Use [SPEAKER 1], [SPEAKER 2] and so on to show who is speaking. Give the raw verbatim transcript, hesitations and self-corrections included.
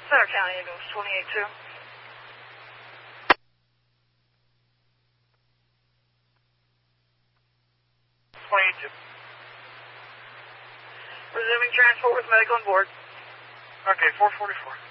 [SPEAKER 1] Center County Ambulance twenty-eight two. twenty-eight two. Resuming transport with medical on board.
[SPEAKER 2] Okay, four forty-four.